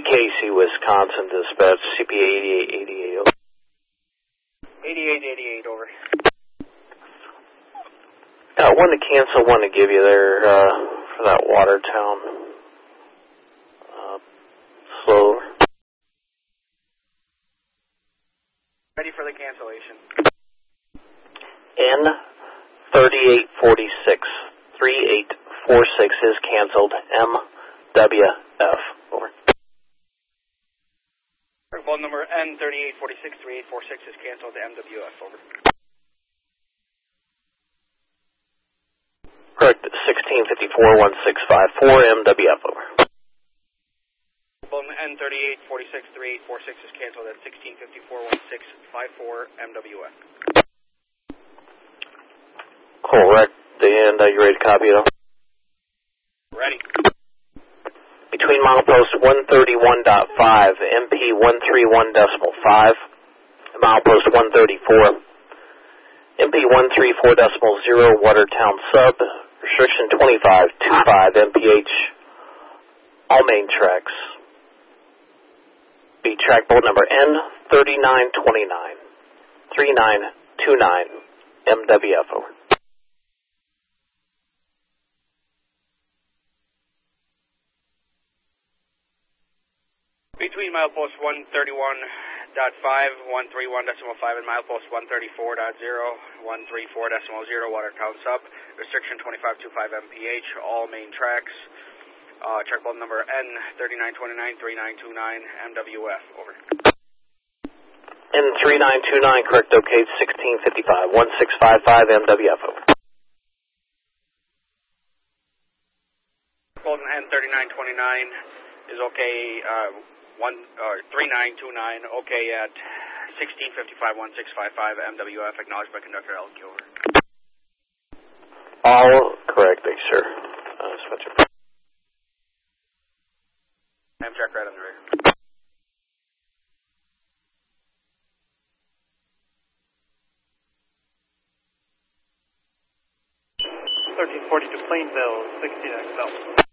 Casey, Wisconsin, dispatch, CP 8888. 8888, over. One to cancel, one to give you there for that Watertown. Slow. Ready for the cancellation. N3846. 3846 is canceled. MWF. Over. Phone number N3846, 3846 is canceled. MWF, over. Correct. 1654-1654, MWF, over. Phone N3846, 3846 is canceled at 1654-1654, MWF. Correct. And you ready to copy it? Ready. Between milepost 131.5, MP 131.5, milepost 134, MP 134.0, Watertown sub, restriction 25.25 MPH, all main tracks. Be track bolt number N3929, 3929, MWF, over. Between milepost 131.5, 131.5 and milepost 134.0, 134.0, Watertown sub, restriction 2525 MPH, all main tracks. Check bolt number N3929, 3929, MWF, over. N3929, correct, okay, 1655, 1655, MWF, over. Bolt N3929 is okay, 3929, okay at 1655, 1655, MWF, acknowledged by conductor LQ, over. All correct, thanks, sir. Switch it. Amtrak right on the radar. 1342 Plainville, 16XL.